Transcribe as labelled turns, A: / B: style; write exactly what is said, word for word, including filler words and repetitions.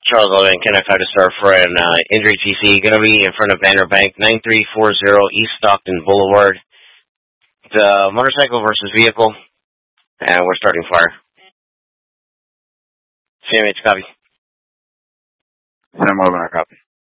A: Charles Logan, Kenneck to start for an uh, injury T C. Going to be in front of Banner Bank, nine three four zero East Stockton Boulevard. The motorcycle versus vehicle, and we're starting fire. C M H, copy.
B: Sam Logan, copy.